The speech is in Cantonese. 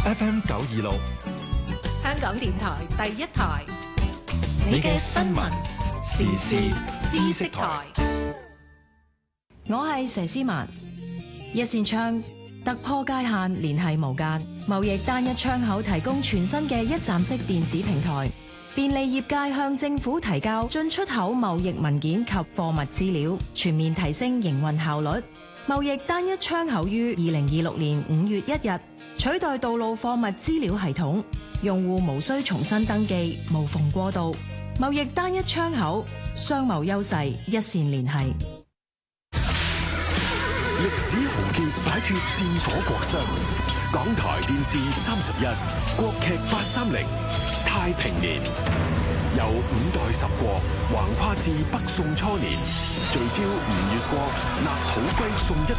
FM 926， 香港電台第一台， 你嘅新聞時事知識台。 我係佘詩曼。一線窗突破界限，聯繫無間，貿易單一窗口提供全新嘅一站式電子平台，便利業界向政府提交進出口貿易文件及貨物資料，全面提升營運效率。貿易單一窗口於2026年5月1日取代道路貨物資料系統，用戶無需重新登記，無縫過渡。貿易單一窗口，商貿優勢一線聯繫。 歷史豪傑擺脫戰火國殤，港台電視31，國劇830，太平年，由5代十國橫跨至北宋初年，聚焦吳越國納土歸宋一